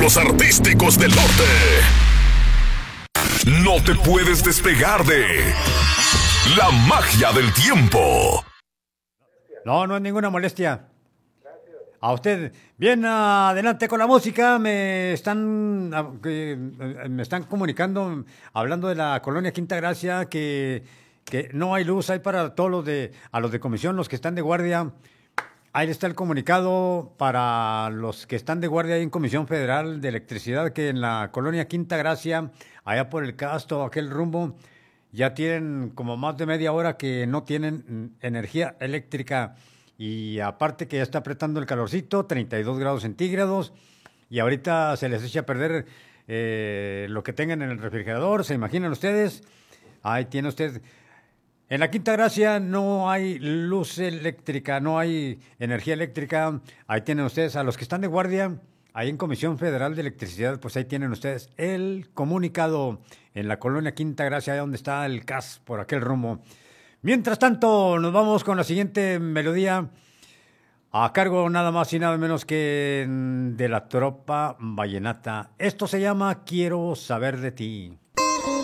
Genios artísticos del norte. No te puedes despegar de la magia del tiempo. No, no es ninguna molestia. A usted. Bien, adelante con la música. Me están comunicando, hablando de la colonia Quinta Gracia, que no hay luz, hay para todos a los de comisión, los que están de guardia. Ahí está el comunicado para los que están de guardia ahí en Comisión Federal de Electricidad, que en la colonia Quinta Gracia, allá por el Casto, aquel rumbo, ya tienen como más de media hora que no tienen energía eléctrica. Y aparte que ya está apretando el calorcito, 32 grados centígrados, y ahorita se les echa a perder lo que tengan en el refrigerador, ¿se imaginan ustedes? Ahí tiene usted. En la Quinta Gracia no hay luz eléctrica, no hay energía eléctrica. Ahí tienen ustedes a los que están de guardia, ahí en Comisión Federal de Electricidad, pues ahí tienen ustedes el comunicado en la colonia Quinta Gracia, ahí donde está el CAS, por aquel rumbo. Mientras tanto, nos vamos con la siguiente melodía, a cargo nada más y nada menos que de la Tropa Vallenata. Esto se llama Quiero saber de ti.